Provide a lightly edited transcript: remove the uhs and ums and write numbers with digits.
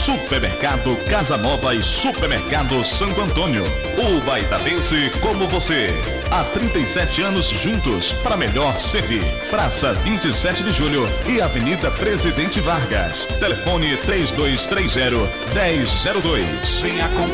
Supermercado Casa Nova e Supermercado Santo Antônio. O baitabense como você. Há 37 anos juntos para melhor servir. Praça 27 de Julho e Avenida Presidente Vargas. Telefone 3230-1002. Venha